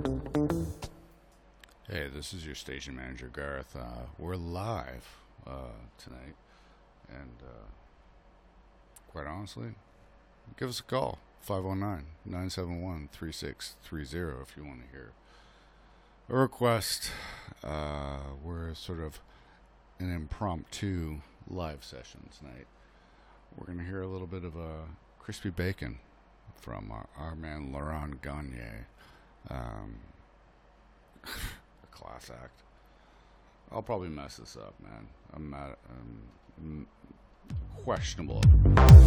Hey, this is your station manager, Gareth. We're live tonight, and quite honestly, give us a call, 509-971-3630 if you want to hear a request. We're sort of an impromptu live session tonight. We're going to hear a little bit of crispy bacon from our man Laurent Gagne. A class act. I'll probably mess this up, man. I'm questionable.